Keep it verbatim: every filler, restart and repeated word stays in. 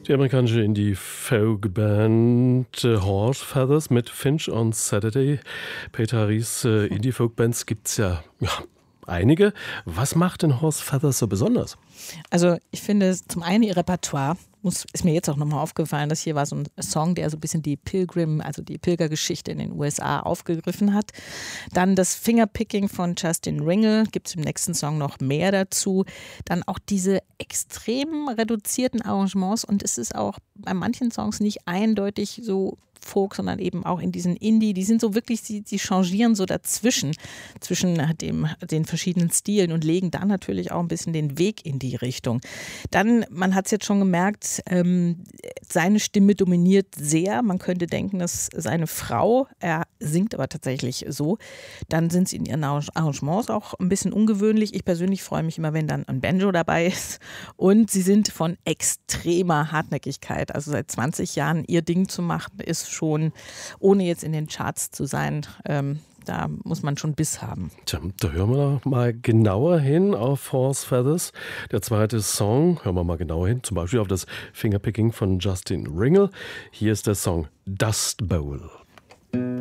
Die amerikanische Indie-Folk-Band äh, Horse Feathers mit Finch on Saturday. Peter Ries, äh, Indie-Folk-Bands gibt es ja, ja einige. Was macht denn Horse Feathers so besonders? Also ich finde zum einen ihr Repertoire. Muss, ist mir jetzt auch nochmal aufgefallen, dass hier war so ein Song, der so ein bisschen die Pilgrim, also die Pilgergeschichte in den U S A aufgegriffen hat. Dann das Fingerpicking von Justin Ringel, gibt es im nächsten Song noch mehr dazu. Dann auch diese extrem reduzierten Arrangements und es ist auch bei manchen Songs nicht eindeutig so Folk, sondern eben auch in diesen Indie, die sind so wirklich, sie, sie changieren so dazwischen, zwischen dem, den verschiedenen Stilen und legen dann natürlich auch ein bisschen den Weg in die Richtung. Dann, man hat es jetzt schon gemerkt, ähm, seine Stimme dominiert sehr. Man könnte denken, dass seine Frau, er singt aber tatsächlich so. Dann sind sie in ihren Arrangements auch ein bisschen ungewöhnlich. Ich persönlich freue mich immer, wenn dann ein Banjo dabei ist. Und sie sind von extremer Hartnäckigkeit. Also seit zwanzig Jahren ihr Ding zu machen, ist schon, ohne jetzt in den Charts zu sein, ähm, da muss man schon Biss haben. Tja, da hören wir doch mal genauer hin auf Horse Feathers. Der zweite Song, hören wir mal genauer hin, zum Beispiel auf das Fingerpicking von Justin Ringel. Hier ist der Song Dust Bowl.